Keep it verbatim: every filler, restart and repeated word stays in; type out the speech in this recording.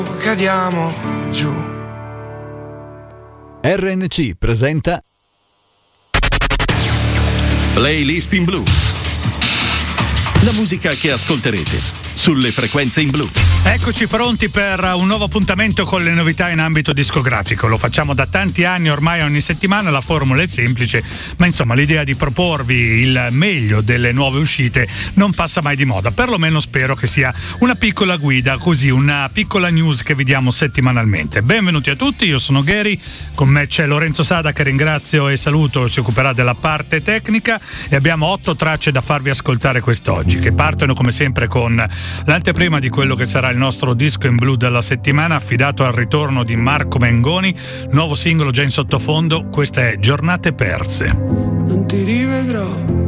cadiamo giù. R N C presenta Playlist in Blu. La musica che ascolterete sulle frequenze in blu. Eccoci pronti per un nuovo appuntamento con le novità in ambito discografico. Lo facciamo da tanti anni ormai, ogni settimana. La formula è semplice, ma insomma l'idea di proporvi il meglio delle nuove uscite non passa mai di moda. Perlomeno spero che sia una piccola guida, così una piccola news che vi diamo settimanalmente. Benvenuti a tutti, io sono Gary, con me c'è Lorenzo Sada, che ringrazio e saluto, si occuperà della parte tecnica, e abbiamo otto tracce da farvi ascoltare quest'oggi, che partono come sempre con l'anteprima di quello che sarà il nostro disco in blu della settimana, affidato al ritorno di Marco Mengoni, nuovo singolo già in sottofondo. Questa è Giornate perse. Non ti rivedrò